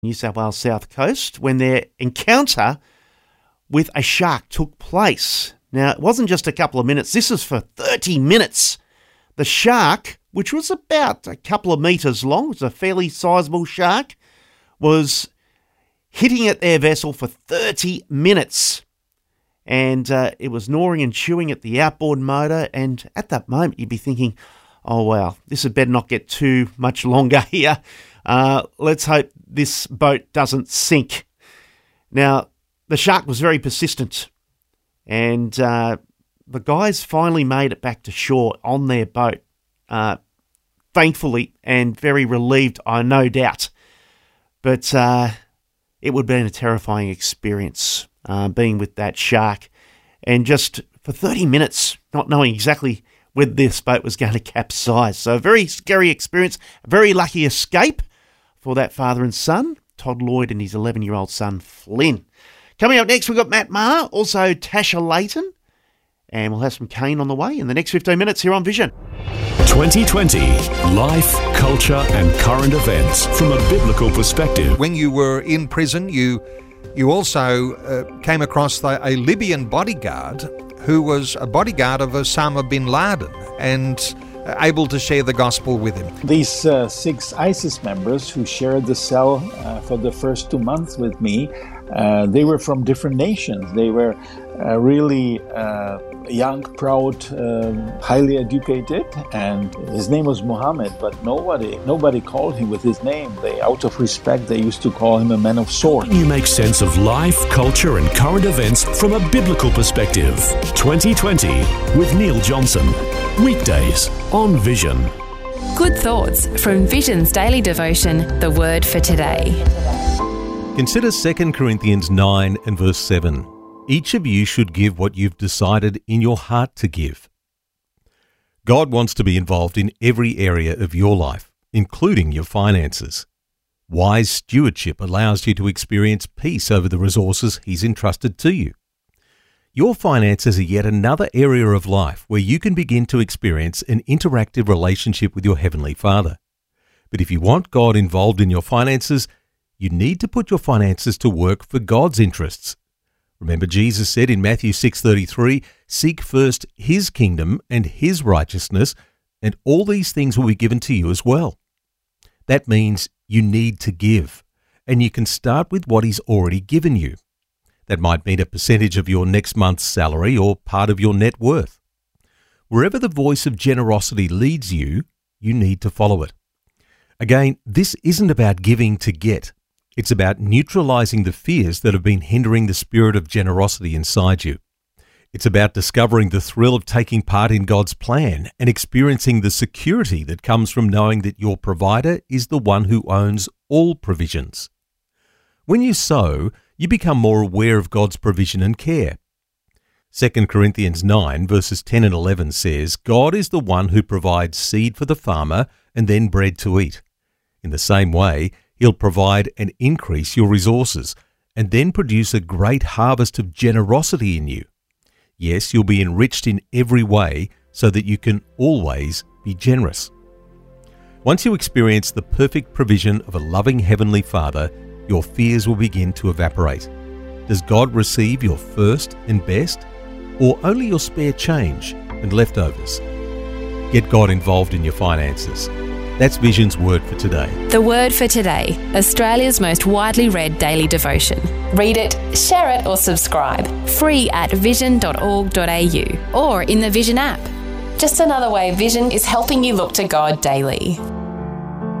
New South Wales South Coast, when their encounter with a shark took place. Now, it wasn't just a couple of minutes. This was for 30 minutes. The shark, which was about a couple of metres long, it was a fairly sizable shark, was hitting at their vessel for 30 minutes. And it was gnawing and chewing at the outboard motor. And at that moment, you'd be thinking, oh, wow, this had better not get too much longer here. Let's hope this boat doesn't sink. Now, the shark was very persistent. And the guys finally made it back to shore on their boat. Thankfully and very relieved, I no doubt. But it would have been a terrifying experience being with that shark. And just for 30 minutes, not knowing exactly whether this boat was going to capsize. So a very scary experience, a very lucky escape for that father and son, Todd Lloyd and his 11-year-old son, Flynn. Coming up next, we've got Matt Maher, also Tasha Layton, and we'll have some Kane on the way in the next 15 minutes here on Vision. 2020, life, culture and current events from a biblical perspective. When you were in prison, you also came across a Libyan bodyguard who was a bodyguard of Osama bin Laden and able to share the gospel with him. These 6 ISIS members who shared the cell for the first 2 months with me, they were from different nations. They were really young, proud, highly educated, and his name was Muhammad, but nobody called him with his name. Out of respect, they used to call him a man of sword. You make sense of life, culture and current events from a biblical perspective. 2020 with Neil Johnson. Weekdays on Vision. Good thoughts from Vision's daily devotion, The Word for Today. Consider 2 Corinthians 9 and verse 7. Each of you should give what you've decided in your heart to give. God wants to be involved in every area of your life, including your finances. Wise stewardship allows you to experience peace over the resources He's entrusted to you. Your finances are yet another area of life where you can begin to experience an interactive relationship with your Heavenly Father. But if you want God involved in your finances, you need to put your finances to work for God's interests. Remember, Jesus said in Matthew 6:33, "Seek first His kingdom and His righteousness, and all these things will be given to you as well." That means you need to give, and you can start with what He's already given you. That might mean a percentage of your next month's salary or part of your net worth. Wherever the voice of generosity leads you, you need to follow it. Again, this isn't about giving to get. It's about neutralizing the fears that have been hindering the spirit of generosity inside you. It's about discovering the thrill of taking part in God's plan and experiencing the security that comes from knowing that your provider is the one who owns all provisions. When you sow, you become more aware of God's provision and care. 2 Corinthians 9 verses 10 and 11 says, "God is the one who provides seed for the farmer and then bread to eat. In the same way, He'll provide and increase your resources and then produce a great harvest of generosity in you. Yes, you'll be enriched in every way so that you can always be generous." Once you experience the perfect provision of a loving Heavenly Father, your fears will begin to evaporate. Does God receive your first and best, or only your spare change and leftovers? Get God involved in your finances. That's Vision's Word for Today. The Word for Today, Australia's most widely read daily devotion. Read it, share it or subscribe. Free at vision.org.au or in the Vision app. Just another way Vision is helping you look to God daily.